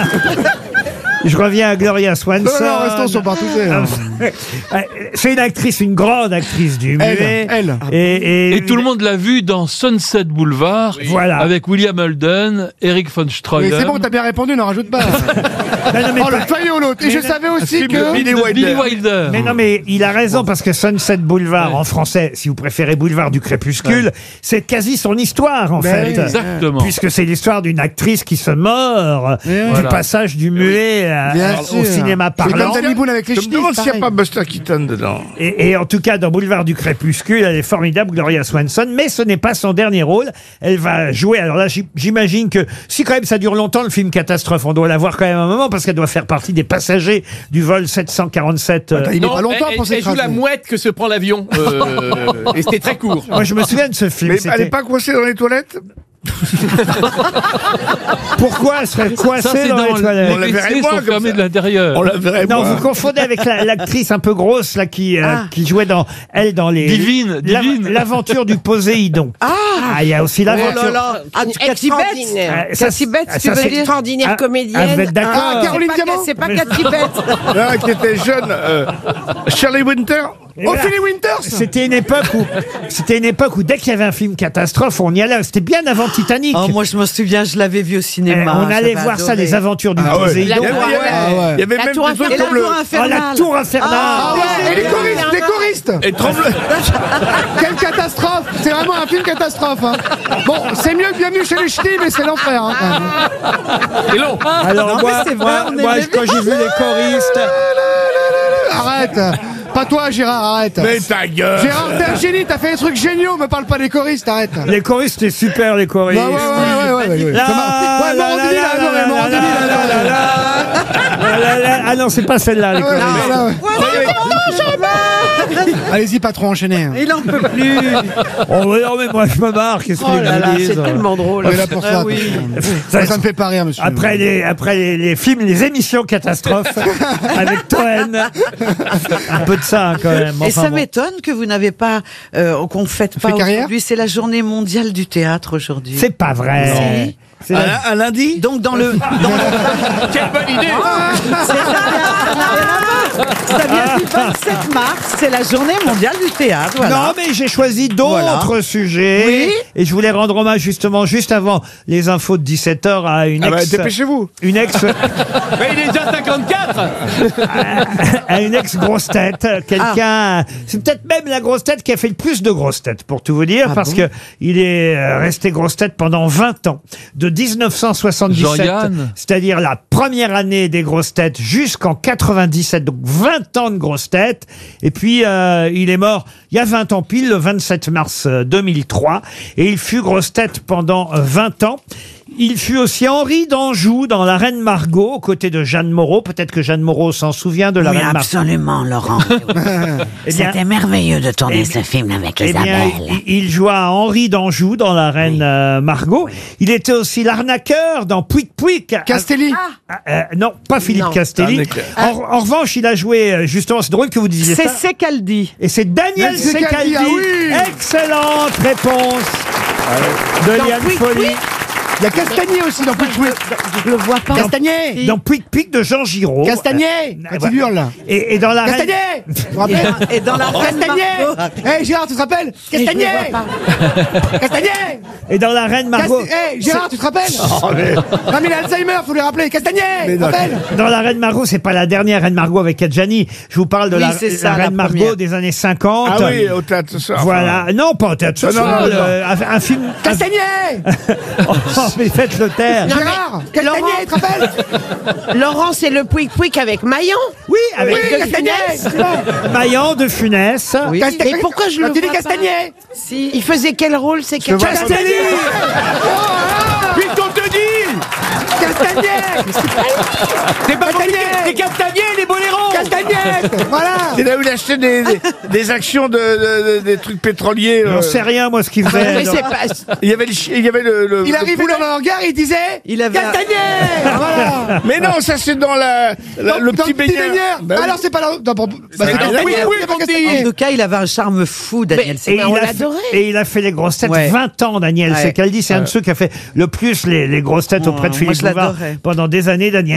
Je reviens à Gloria Swanson. Non, restons sur Barthouzet. C'est une actrice, une grande actrice du muet. Elle. Et tout le monde l'a vu dans Sunset Boulevard, Voilà. avec William Holden, Eric von Mais Stroheim. c'est bon, t'as bien répondu, n'en rajoute pas. Non, mais Oh, le faillot l'autre. Et je savais aussi que... Billy Wilder. Mais non, mais il a raison, parce que Sunset Boulevard, en français, si vous préférez Boulevard du Crépuscule, c'est quasi son histoire, en fait. Exactement. Puisque c'est l'histoire d'une actrice qui se mord du voilà. passage du muet Bien au sûr. cinéma C'est parlant. comme Danny Boone avec les Je me demande ch'tis, s'il n'y a pareil. pas Buster Keaton dedans. Et en tout cas, dans Boulevard du Crépuscule, elle est formidable, Gloria Swanson, mais ce n'est pas son dernier rôle. Elle va jouer, alors là, j'imagine que si quand même ça dure longtemps, le film catastrophe, on doit la voir quand même un moment, parce qu'elle doit faire partie des passagers du vol 747. Il n'est pas longtemps pour elle joue la s'écraser. mouette que se prend l'avion. Et c'était très court. Moi, je me souviens de ce film. Mais c'était- elle n'est pas coincée dans les toilettes? Pourquoi elle serait Ça, coincée c'est dans les dans toilettes? On la les verrait WC moins sont comme fermés ça. de l'intérieur. On la verrait Non, moins. vous confondez avec l'actrice un peu grosse là qui jouait dans Divine. l'aventure du Poséidon. Il y a aussi l'aventure. Extraordinaire. Ça, Cathy Bates, ça, tu veux c'est- dire extraordinaire Ah, comédienne. vous êtes d'accord. Ah, Caroline Diamant. C'est pas Cathy Bates. Là, qui était jeune. Shirley Winter. Et Oh, voilà. Philly Winters. C'était une époque où dès qu'il y avait un film catastrophe, on y allait. C'était bien avant Titanic. Oh, moi, je me souviens, je l'avais vu au cinéma. On allait j'avais voir ça, adoré. les aventures du Ah ouais. Poséidon. Il y avait La même Tour des trucs Et la comme le... tour Oh, la infernale. tour infernale. Ah ouais, et les choristes, les choristes. Et Tremble... Quelle catastrophe. C'est vraiment un film catastrophe. Hein. Bon, c'est mieux que Bienvenue chez les ch'tis, mais c'est l'enfer. Hein, quand même. C'est long. Alors Non, mais moi, c'est vrai, on moi, aimait quand j'ai vu les choristes, Arrête. Pas toi, Gérard, arrête. Mais ta gueule. Gérard, t'es un génie, t'as fait des trucs géniaux, me parle pas des choristes, arrête. les choristes, c'était super, les choristes. Bah ouais. La- Ouais, Morandini, la- là, adoré, la- Morandini, la- là, la- la- la- la- Ah non, c'est pas celle-là, les choristes. Allez-y, patron, enchaînez. Il en peut plus. Oh mais non, mais moi je me marre, qu'est-ce que Oh vous là là, voulez c'est dire tellement drôle. On est là pour ça. oui. Ça, Ça me fait pas rire, monsieur. Après les films, les émissions catastrophes avec Toen, un peu de ça hein, quand même. Et Enfin, ça bon. m'étonne que vous n'avez pas, qu'on ne fête pas Fait carrière aujourd'hui. C'est la journée mondiale du théâtre aujourd'hui. C'est pas vrai. C'est la- Un lundi. Donc dans le... Quelle bonne idée. Ça vient du 27 mars, c'est la journée mondiale du théâtre. Voilà. Non, mais j'ai choisi d'autres Voilà. sujets. Oui. Et je voulais rendre hommage justement juste avant les infos de 17h à une Ah bah, ex... dépêchez-vous. Une ex... Mais il est déjà 54. à une ex-grosse tête. Quelqu'un... C'est peut-être même la grosse tête qui a fait le plus de grosses têtes, pour tout vous dire, parce que il est resté grosse tête pendant 20 ans. De 1977, Jean-Yann. c'est-à-dire la première année des grosses têtes, jusqu'en 97, donc 20 ans de grosses têtes. Et puis, il est mort il y a 20 ans pile, le 27 mars 2003. Et il fut grosse tête pendant 20 ans. Il fut aussi Henri d'Anjou dans La Reine Margot, aux côtés de Jeanne Moreau. Peut-être que Jeanne Moreau s'en souvient de La Oui, Reine Margot. absolument, Laurent. Eh bien- C'était merveilleux de eh tourner bien- ce film avec Eh bien, Isabelle. il joua Henri d'Anjou dans La Reine Margot. Il était aussi l'arnaqueur dans Pouic Pouic. Castelli. Non, pas Philippe Non. Castelli. En revanche, il a joué, justement, c'est drôle que vous disiez C'est ça. Secaldi. Et c'est Daniel Daniel Secaldi, Secaldi. ah oui. Excellente réponse de Liane Pouic Folly. Il y a Castagnier aussi dans Pouic Pouic. Je le vois pas. Castagnier. Dans Pouic Pouic de Jean Giraud. Castagnier. Quand il hurle. Et dans La Reine... Castagnier. Tu te rappelles Et dans la Reine Castagnier. Margot. Hé, Gérard, tu te rappelles Castagnier. Castagnier. Et dans La Reine Margot... Hé, Gérard, tu te rappelles Non, mais il a Alzheimer, faut lui rappeler. Castagnier. Tu te rappelles Dans La Reine Margot, c'est pas la dernière Reine Margot avec Adjani. Je vous parle de Oui, la, c'est la ça, la Reine Margot première. des années 50. Ah oui, au théâtre ce soir. Voilà. Non, pas au théâtre ce Ah, non, soir, non, non. un film... Castagnier. Oh, mais faites le taire. Gérard. Castagnier, tu te rappelles Laurent, c'est le Pouic Pouic avec Maillan. Oui, avec Oui, Castagnier. Maillan de Funès. Oui. Mais pourquoi je le Quand tu dis vois pas Castagnier. Si. Il faisait quel rôle c'est quel... vois pas. Castelli. Puisqu'on te dit. Castagnier. C'est pas Castagnier. compliqué. C'est Castagnier, les boléros. Castagnier. Voilà. C'est là où il achetait des actions des trucs pétroliers. J'en sais rien, moi, ce qu'il faisait. Mais dans- c'est pas... Il y avait le Il le arrivait poulet. dans le hangar, il disait Il avait un- Castagnier. Voilà. Mais non, ça c'est dans le petit baigneur. Bah oui. Alors c'est pas là. Non, bon, bah, c'est Ah, Castagnier, oui, c'est oui, pas on Castagnier. En tout cas, il avait un charme fou, Daniel. Et on il, a l'adorait. et il a fait les grosses têtes Ouais. 20 ans, Daniel Ouais. Secaldi. C'est un de ceux qui a fait le plus les grosses têtes auprès de moi, Philippe je Bouvard l'adorais. pendant des années. Daniel